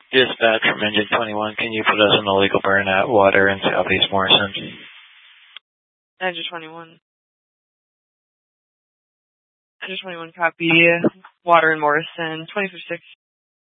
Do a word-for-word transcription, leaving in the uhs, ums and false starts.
Dispatch from Engine twenty-one, can you put us in a legal burn at water in Southeast Morrison? Engine twenty-one. Engine twenty-one, copy. Water in Morrison, twenty-six